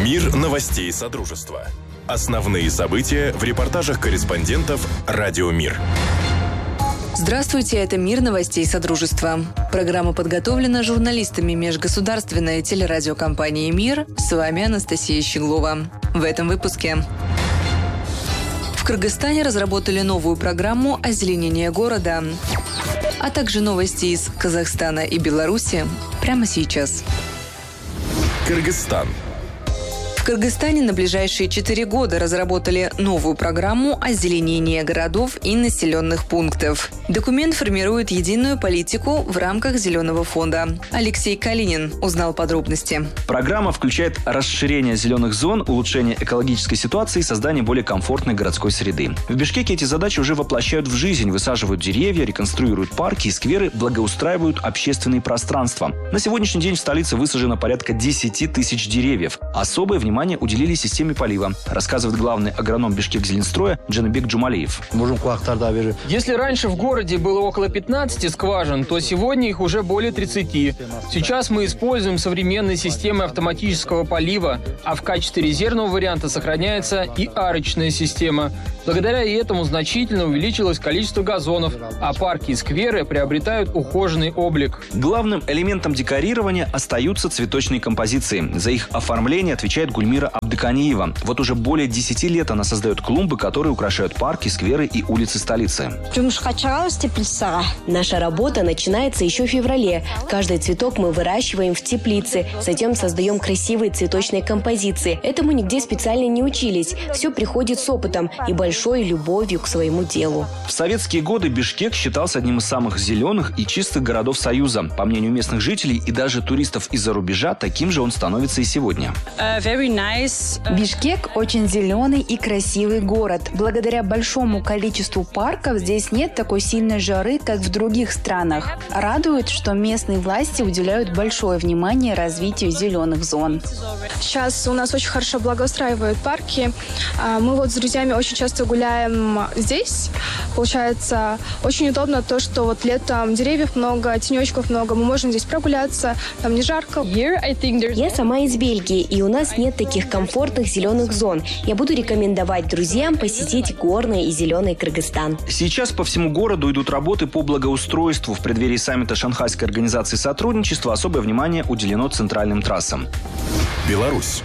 Мир новостей Содружества. Основные события в репортажах корреспондентов «Радио Мир». Здравствуйте, это «Мир новостей Содружества». Программа подготовлена журналистами межгосударственной телерадиокомпании «Мир». С вами Анастасия Щеглова. В этом выпуске. В Кыргызстане разработали новую программу озеленения города. А также новости из Казахстана и Беларуси прямо сейчас. Кыргызстан. В Кыргызстане на ближайшие 4 года разработали новую программу озеленения городов и населенных пунктов. Документ формирует единую политику в рамках Зеленого фонда. Алексей Калинин узнал подробности. Программа включает расширение зеленых зон, улучшение экологической ситуации и создание более комфортной городской среды. В Бишкеке эти задачи уже воплощают в жизнь, высаживают деревья, реконструируют парки и скверы, благоустраивают общественные пространства. На сегодняшний день в столице высажено порядка 10 тысяч деревьев. Особое внимание уделили системе полива, рассказывает главный агроном Бишкекзеленстроя Джаныбек Джумалиев. Если раньше в городе было около 15 скважин, то сегодня их уже более 30. Сейчас мы используем современные системы автоматического полива, а в качестве резервного варианта сохраняется и арочная система. Благодаря этому значительно увеличилось количество газонов, а парки и скверы приобретают ухоженный облик. Главным элементом декорирования остаются цветочные композиции. За их оформление отвечает Гульмира Абдыканиева. Вот уже более 10 лет она создает клумбы, которые украшают парки, скверы и улицы столицы. Наша работа начинается еще в феврале. Каждый цветок мы выращиваем в теплице, затем создаем красивые цветочные композиции. Этому нигде специально не учились. Все приходит с опытом и большой любовью к своему делу. В советские годы Бишкек считался одним из самых зеленых и чистых городов Союза. По мнению местных жителей и даже туристов из-за рубежа, таким же он становится и сегодня. Бишкек очень зеленый и красивый город. Благодаря большому количеству парков здесь нет такой сильной жары, как в других странах. Радует, что местные власти уделяют большое внимание развитию зеленых зон. Сейчас у нас очень хорошо благоустраивают парки. Мы вот с друзьями очень часто гуляем здесь. Получается, очень удобно то, что вот летом деревьев много, тенечков много. Мы можем здесь прогуляться, там не жарко. Я сама из Бельгии, и у нас нет таких комфортных зеленых зон. Я буду рекомендовать друзьям посетить горный и зеленый Кыргызстан. Сейчас по всему городу идут работы по благоустройству. В преддверии саммита Шанхайской организации сотрудничества особое внимание уделено центральным трассам. Беларусь.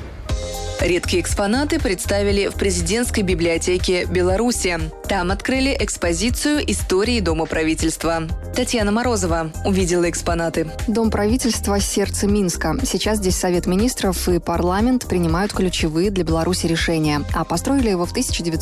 Редкие экспонаты представили в президентской библиотеке Беларуси. Там открыли экспозицию истории Дома правительства. Татьяна Морозова увидела экспонаты. Дом правительства – сердце Минска. Сейчас здесь Совет министров и парламент принимают ключевые для Беларуси решения. А построили его в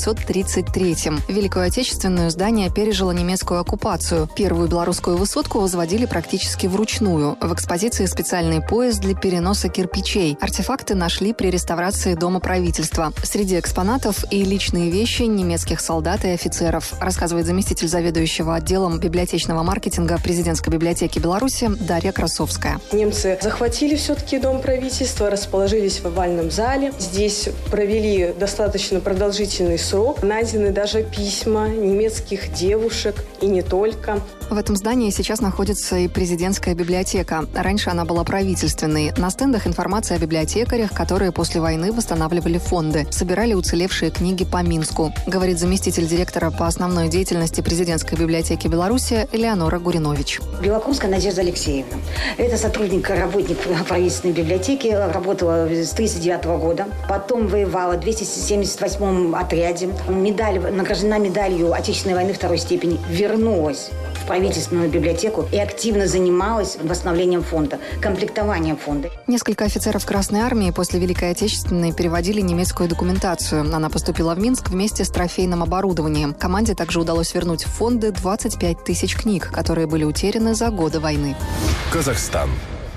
1933-м. Великую Отечественную здание пережило немецкую оккупацию. Первую белорусскую высотку возводили практически вручную. В экспозиции специальный поезд для переноса кирпичей. Артефакты нашли при реставрации Дома правительства. Среди экспонатов и личные вещи немецких солдат и офицеров, рассказывает заместитель заведующего отделом библиотечного маркетинга президентской библиотеки Беларуси Дарья Красовская. Немцы захватили все-таки Дом правительства, расположились в овальном зале. Здесь провели достаточно продолжительный срок. Найдены даже письма немецких девушек и не только. В этом здании сейчас находится и президентская библиотека. Раньше она была правительственной. На стендах информация о библиотекарях, которые после войны восстанавливали фонды, собирали уцелевшие книги по Минску, говорит заместитель директора по основной деятельности президентской библиотеки Беларуси Элеонора Гуринович. Белокурская Надежда Алексеевна. Это работник правительственной библиотеки, работала с 1939 года. Потом воевала в 278-м отряде. Награждена медалью Отечественной войны второй степени. Вернулась в правительственную библиотеку и активно занималась восстановлением фонда, комплектованием фонда. Несколько офицеров Красной армии после Великой Отечественной переводили немецкую документацию. Она поступила в Минск вместе с трофейным оборудованием. Команде также удалось вернуть в фонды 25 тысяч книг, которые были утеряны за годы войны. Казахстан.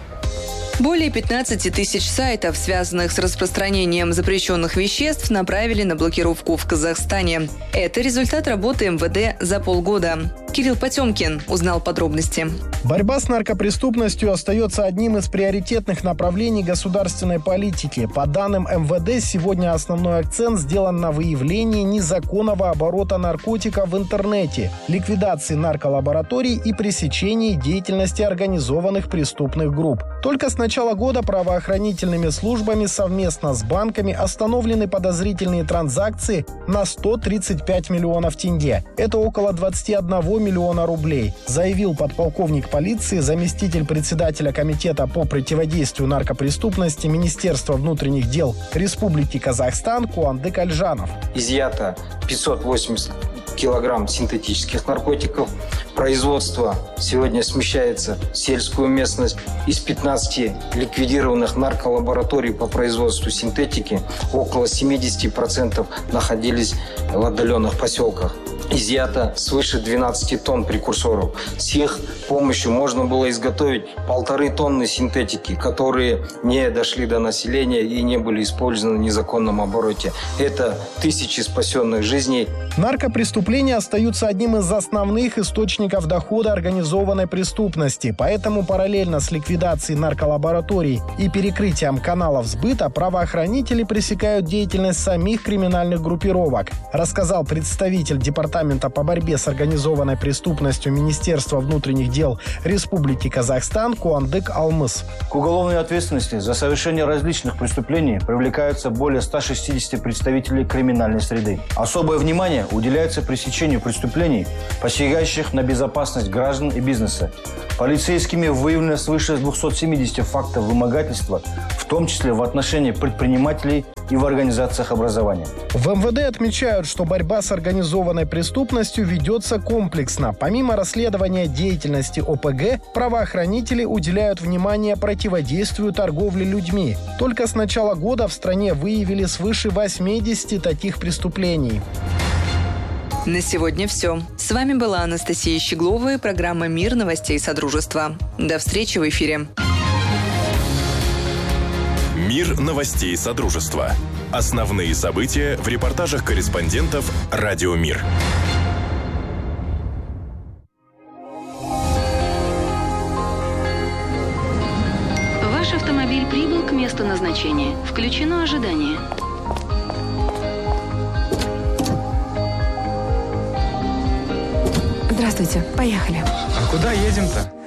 Более 15 тысяч сайтов, связанных с распространением запрещенных веществ, направили на блокировку в Казахстане. Это результат работы МВД за полгода. Кирилл Потемкин узнал подробности. Борьба с наркопреступностью остается одним из приоритетных направлений государственной политики. По данным МВД, сегодня основной акцент сделан на выявлении незаконного оборота наркотиков в интернете, ликвидации нарколабораторий и пресечении деятельности организованных преступных групп. Только с начала года правоохранительными службами совместно с банками остановлены подозрительные транзакции на 135 миллионов тенге. Это около 21 миллиона рублей, заявил подполковник полиции, заместитель председателя Комитета по противодействию наркопреступности Министерства внутренних дел Республики Казахстан Куандык Альжанов. Изъято 580 килограмм синтетических наркотиков. Производство сегодня смещается в сельскую местность. Из 15 ликвидированных нарколабораторий по производству синтетики около 70% находились в отдаленных поселках. Изъято свыше 12 тонн прекурсоров. С их помощью можно было изготовить 1,5 тонны синтетики, которые не дошли до населения и не были использованы в незаконном обороте. Это тысячи спасенных жизней. Наркопреступления остаются одним из основных источников дохода организованной преступности. Поэтому параллельно с ликвидацией нарколабораторий и перекрытием каналов сбыта правоохранители пресекают деятельность самих криминальных группировок, рассказал представитель Департамента по борьбе с организованной преступностью Министерства внутренних дел Республики Казахстан Куандык Алмыс. К уголовной ответственности за совершение различных преступлений привлекаются более 160 представителей криминальной среды. Особое внимание уделяется пресечению преступлений, посягающих на безопасность граждан и бизнеса. Полицейскими выявлено свыше 270 фактов вымогательства, в том числе в отношении предпринимателей и в организациях образования. В МВД отмечают, что борьба с организованной преступностью ведется комплексно. Помимо расследования деятельности ОПГ, правоохранители уделяют внимание противодействию торговле людьми. Только с начала года в стране выявили свыше 80 таких преступлений. На сегодня все. С вами была Анастасия Щеглова и программа «Мир новостей Содружества». До встречи в эфире. Мир новостей Содружества. Основные события в репортажах корреспондентов «Радио Мир». Ваш автомобиль прибыл к месту назначения. Включено ожидание. Здравствуйте, поехали. А куда едем-то?